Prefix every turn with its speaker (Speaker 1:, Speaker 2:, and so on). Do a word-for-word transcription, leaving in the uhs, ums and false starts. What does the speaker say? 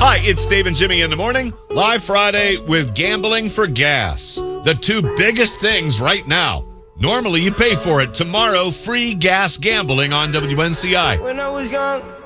Speaker 1: Hi, it's Dave and Jimmy in the morning. Live Friday with Gambling for Gas. The two biggest things right now. Normally you pay for it. Tomorrow, free gas gambling on W N C I.
Speaker 2: When I was young.